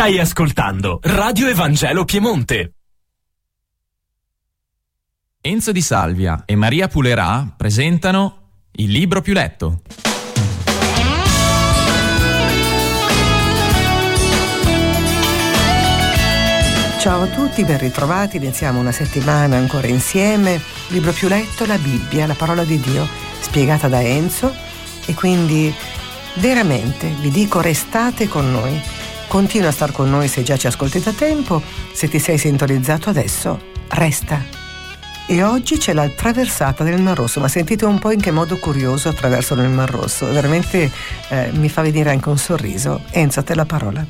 Stai ascoltando Radio Evangelo Piemonte. Enzo Di Salvia e Maria Pulerà presentano Il libro più letto. Ciao a tutti, ben ritrovati, iniziamo una settimana ancora insieme. Libro più letto, la Bibbia, la parola di Dio, spiegata da Enzo, e quindi veramente vi dico, restate con noi. Continua a star con noi se già ci ascolti da tempo, se ti sei sintonizzato adesso, resta. E oggi c'è la traversata del Mar Rosso, ma sentite un po' in che modo curioso attraversano il Mar Rosso, veramente mi fa venire anche un sorriso. Enzo, a te la parola.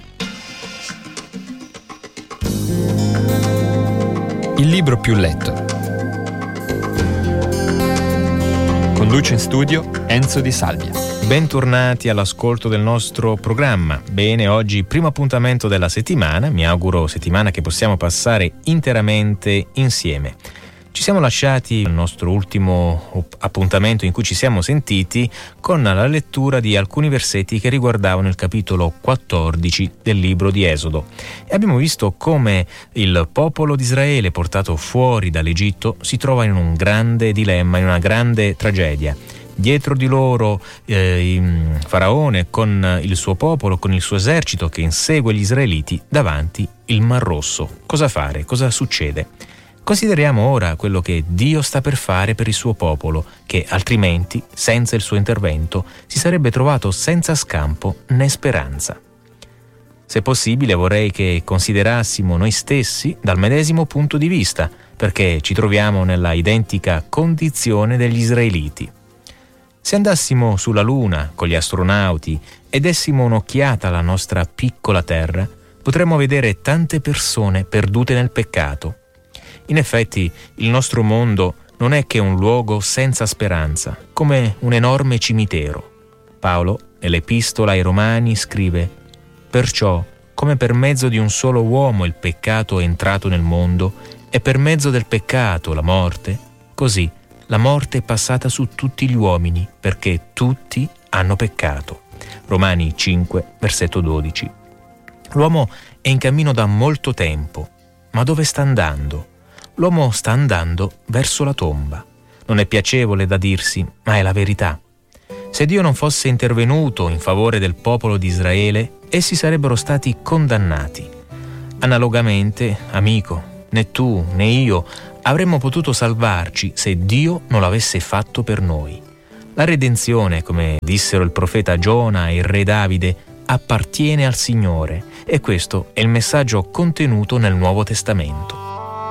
Il libro più letto. Conduce in studio Enzo Di Salvia. Bentornati all'ascolto del nostro programma. Bene, oggi primo appuntamento della settimana, mi auguro settimana che possiamo passare interamente insieme. Ci siamo lasciati al nostro ultimo appuntamento in cui ci siamo sentiti con la lettura di alcuni versetti che riguardavano il capitolo 14 del libro di Esodo. E abbiamo visto come il popolo di Israele, portato fuori dall'Egitto, si trova in un grande dilemma, in una grande tragedia. Dietro di loro Faraone con il suo popolo, con il suo esercito che insegue gli israeliti davanti il Mar Rosso. Cosa fare? Cosa succede? Consideriamo ora quello che Dio sta per fare per il suo popolo, che altrimenti, senza il suo intervento, si sarebbe trovato senza scampo né speranza. Se possibile, vorrei che considerassimo noi stessi dal medesimo punto di vista, perché ci troviamo nella identica condizione degli israeliti. Se andassimo sulla Luna con gli astronauti e dessimo un'occhiata alla nostra piccola Terra, potremmo vedere tante persone perdute nel peccato. In effetti, il nostro mondo non è che un luogo senza speranza, come un enorme cimitero. Paolo, nell'Epistola ai Romani, scrive: «Perciò, come per mezzo di un solo uomo il peccato è entrato nel mondo, e per mezzo del peccato la morte, così la morte è passata su tutti gli uomini, perché tutti hanno peccato». Romani 5, versetto 12. L'uomo è in cammino da molto tempo, ma dove sta andando? L'uomo sta andando verso la tomba. Non è piacevole da dirsi, ma è la verità. Se Dio non fosse intervenuto in favore del popolo di Israele, essi sarebbero stati condannati. Analogamente, amico, né tu né io avremmo potuto salvarci se Dio non l'avesse fatto per noi. La redenzione, come dissero il profeta Giona e il re Davide, appartiene al Signore, e questo è il messaggio contenuto nel Nuovo Testamento.